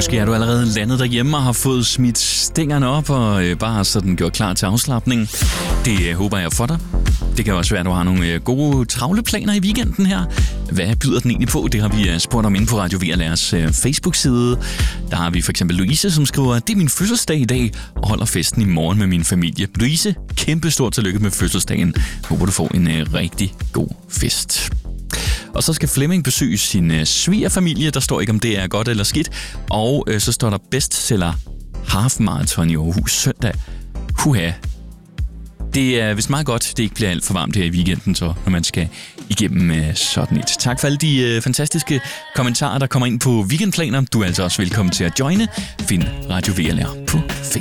Måske er du allerede landet derhjemme og har fået smidt stængerne op og bare sådan gjort klar til afslapning. Det håber jeg for dig. Det kan også være, at du har nogle gode travle planer i weekenden her. Hvad byder den egentlig på? Det har vi spurgt om inde på Radio VLR's Facebook-side. Der har vi for eksempel Louise, som skriver, det er min fødselsdag i dag og holder festen i morgen med min familie. Louise, kæmpe stort tillykke med fødselsdagen. Håber, du får en rigtig god fest. Og så skal Flemming besøge sin svigerfamilie. Der står ikke, om det er godt eller skidt. Og så står der bestseller Half Marathon i Aarhus søndag. Huha. Det er vist meget godt, det ikke bliver alt for varmt her i weekenden, så når man skal igennem sådan et. Tak for alle de fantastiske kommentarer, der kommer ind på weekendplaner. Du er altså også velkommen til at joine. Find Radio VLR på Facebook.